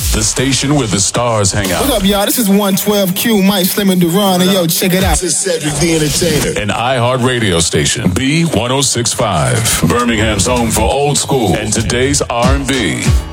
the station where the stars hang out. What up, y'all? This is 112Q, Mike Slim and Duran, and yo, check it out. This is Cedric the Entertainer. An iHeart radio station, B1065, Birmingham's home for old school and today's R&B.